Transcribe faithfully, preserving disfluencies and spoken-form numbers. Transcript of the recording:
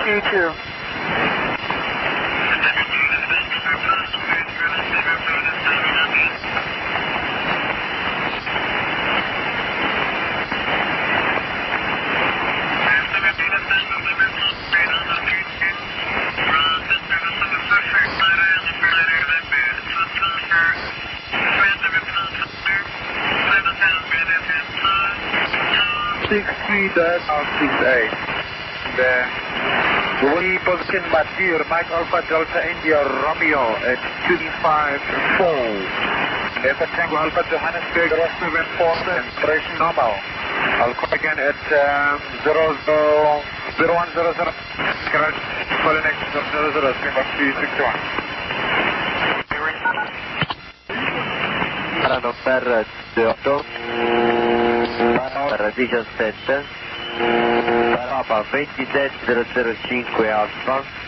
two two. six three dash six eight. The Wally position Matir, Mike Alpha Delta India Romeo at two five four. Delta Tango Alpha Johannesburg, Ross seven four, operation normal. I'll call again at um, zero zero zero one zero zero. Garage for the next zero zero three six one. Saranno per otto, per diciassette, Papa ventisette zero zero cinque Alfa.